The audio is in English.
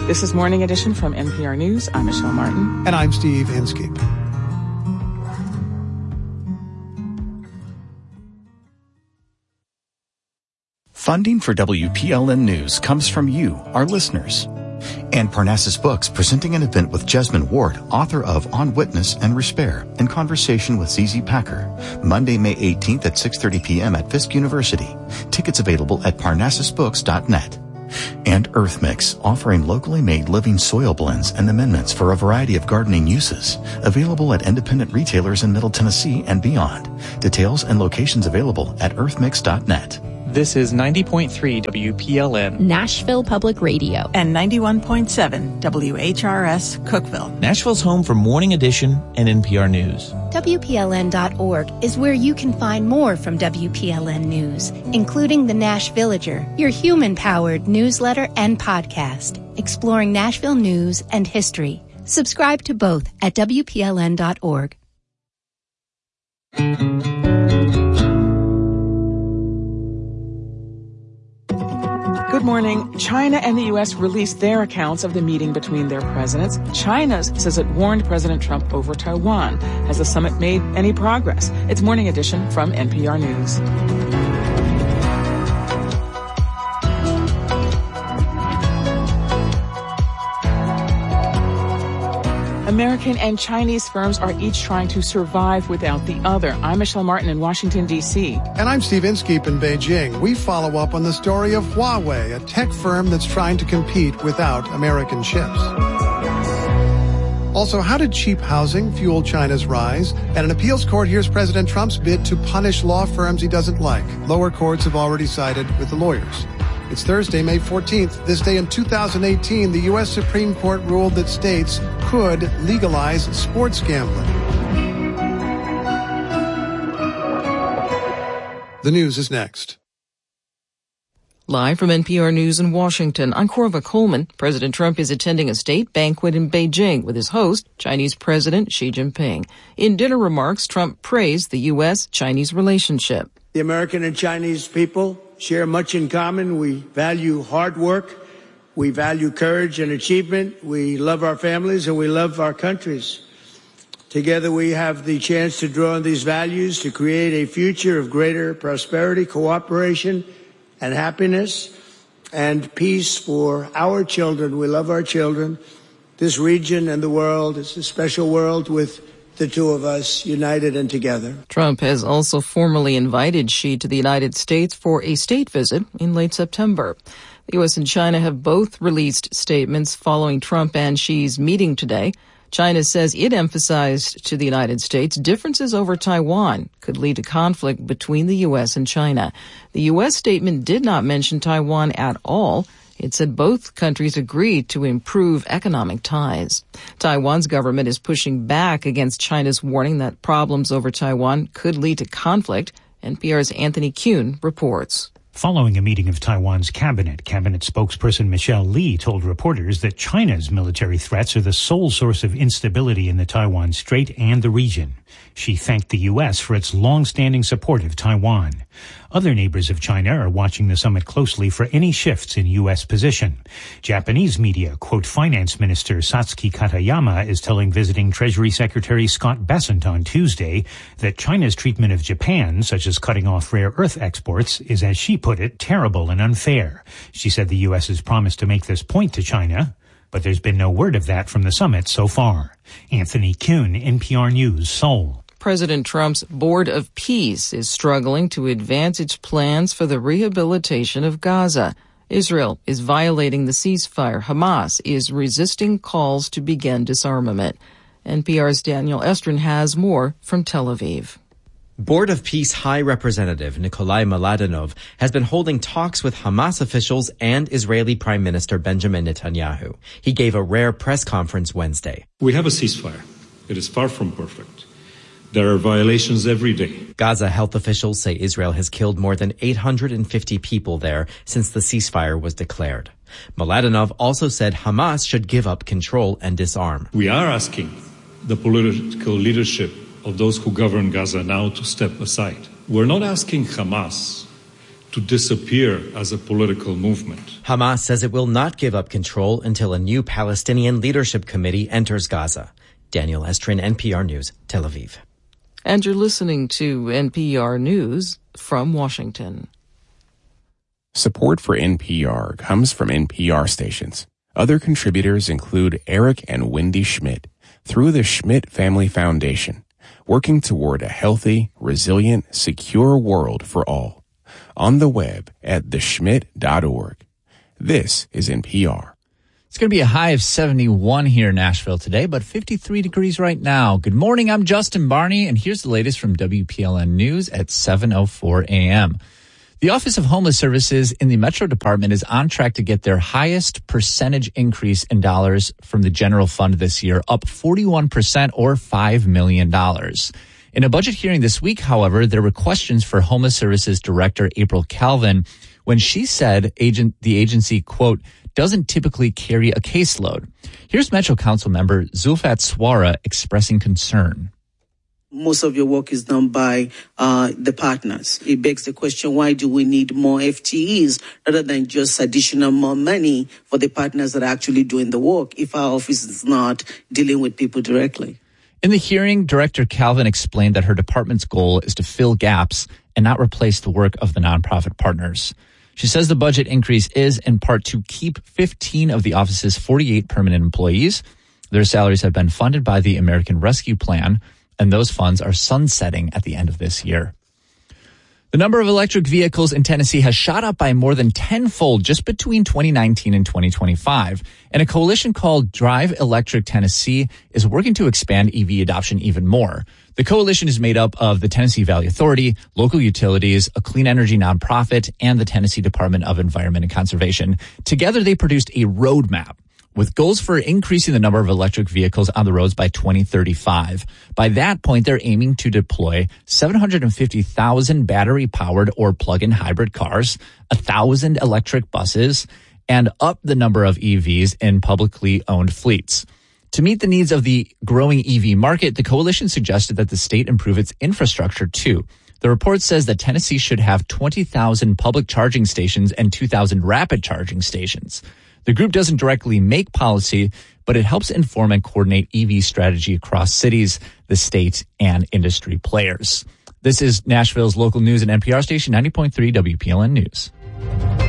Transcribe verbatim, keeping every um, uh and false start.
This is Morning Edition from N P R News. I'm Michelle Martin. And I'm Steve Inskeep. Funding for W P L N News comes from you, our listeners. And Parnassus Books presenting an event with Jesmyn Ward, author of On Witness and Respair, in conversation with Z Z Packer, Monday, May eighteenth at six thirty p.m. at Fisk University. Tickets available at parnassus books dot net. And Earth Mix, offering locally made living soil blends and amendments for a variety of gardening uses. Available at independent retailers in Middle Tennessee and beyond. Details and locations available at earth mix dot net. This is ninety point three W P L N, Nashville Public Radio, and ninety-one point seven W H R S, Cookeville. Nashville's home for Morning Edition and N P R News. W P L N dot org is where you can find more from W P L N News, including the Nash Villager, your human-powered newsletter and podcast, exploring Nashville news and history. Subscribe to both at W P L N dot org. Good morning. China and the U S released their accounts of the meeting between their presidents. China's says it warned President Trump over Taiwan. Has the summit made any progress? It's Morning Edition from N P R News. American and Chinese firms are each trying to survive without the other. I'm Michelle Martin in Washington, D C. And I'm Steve Inskeep in Beijing. We follow up on the story of Huawei, a tech firm that's trying to compete without American chips. Also, how did cheap housing fuel China's rise? At an appeals court, here's President Trump's bid to punish law firms he doesn't like. Lower courts have already sided with the lawyers. It's Thursday, May fourteenth. This day in two thousand eighteen, the U S Supreme Court ruled that states could legalize sports gambling. The news is next. Live from N P R News in Washington, I'm Corva Coleman. President Trump is attending a state banquet in Beijing with his host, Chinese President Xi Jinping. In dinner remarks, Trump praised the U S Chinese relationship. The American and Chinese people share much in common. We value hard work. We value courage and achievement. We love our families and we love our countries. Together we have the chance to draw on these values to create a future of greater prosperity, cooperation, and happiness and peace for our children. We love our children. This region and the world is a special world with the two of us united and together. Trump has also formally invited Xi to the United States for a state visit in late September. The U S and China have both released statements following Trump and Xi's meeting today. China says it emphasized to the United States differences over Taiwan could lead to conflict between the U S and China. The U S statement did not mention Taiwan at all. It said both countries agreed to improve economic ties. Taiwan's government is pushing back against China's warning that problems over Taiwan could lead to conflict. N P R's Anthony Kuhn reports. Following a meeting of Taiwan's cabinet, cabinet spokesperson Michelle Lee told reporters that China's military threats are the sole source of instability in the Taiwan Strait and the region. She thanked the U S for its long-standing support of Taiwan. Other neighbors of China are watching the summit closely for any shifts in U S position. Japanese media quote Finance Minister Satsuki Katayama is telling visiting Treasury Secretary Scott Bessent on Tuesday that China's treatment of Japan, such as cutting off rare earth exports, is, as she put it, terrible and unfair. She said the U S has promised to make this point to China, but there's been no word of that from the summit so far. Anthony Kuhn, N P R News, Seoul. President Trump's Board of Peace is struggling to advance its plans for the rehabilitation of Gaza. Israel is violating the ceasefire. Hamas is resisting calls to begin disarmament. N P R's Daniel Estrin has more from Tel Aviv. Board of Peace High Representative Nikolai Mladenov has been holding talks with Hamas officials and Israeli Prime Minister Benjamin Netanyahu. He gave a rare press conference Wednesday. We have a ceasefire. It is far from perfect. There are violations every day. Gaza health officials say Israel has killed more than eight hundred fifty people there since the ceasefire was declared. Mladenov also said Hamas should give up control and disarm. We are asking the political leadership of those who govern Gaza now to step aside. We're not asking Hamas to disappear as a political movement. Hamas says it will not give up control until a new Palestinian leadership committee enters Gaza. Daniel Estrin, N P R News, Tel Aviv. And you're listening to N P R News from Washington. Support for N P R comes from N P R stations. Other contributors include Eric and Wendy Schmidt through the Schmidt Family Foundation, working toward a healthy, resilient, secure world for all. On the web at the schmidt dot org. This is N P R. It's going to be a high of seventy-one here in Nashville today, but fifty-three degrees right now. Good morning, I'm Justin Barney, and here's the latest from W P L N News at seven oh four a.m. The Office of Homeless Services in the Metro Department is on track to get their highest percentage increase in dollars from the general fund this year, up forty-one percent or five million dollars. In a budget hearing this week, however, there were questions for Homeless Services Director April Calvin when she said agent, the agency, quote, doesn't typically carry a caseload. Here's Metro Council member Zulfat Swara expressing concern. Most of your work is done by uh, the partners. It begs the question, why do we need more F T Es rather than just additional more money for the partners that are actually doing the work if our office is not dealing with people directly? In the hearing, Director Calvin explained that her department's goal is to fill gaps and not replace the work of the nonprofit partners. She says the budget increase is in part to keep fifteen of the office's forty-eight permanent employees. Their salaries have been funded by the American Rescue Plan, and those funds are sunsetting at the end of this year. The number of electric vehicles in Tennessee has shot up by more than tenfold just between twenty nineteen and twenty twenty-five. And a coalition called Drive Electric Tennessee is working to expand E V adoption even more. The coalition is made up of the Tennessee Valley Authority, local utilities, a clean energy nonprofit, and the Tennessee Department of Environment and Conservation. Together, they produced a roadmap with goals for increasing the number of electric vehicles on the roads by twenty thirty-five. By that point, they're aiming to deploy seven hundred fifty thousand battery-powered or plug-in hybrid cars, one thousand electric buses, and up the number of E Vs in publicly owned fleets. To meet the needs of the growing E V market, the coalition suggested that the state improve its infrastructure, too. The report says that Tennessee should have twenty thousand public charging stations and two thousand rapid charging stations. The group doesn't directly make policy, but it helps inform and coordinate E V strategy across cities, the state, and industry players. This is Nashville's local news and N P R station ninety point three W P L N News.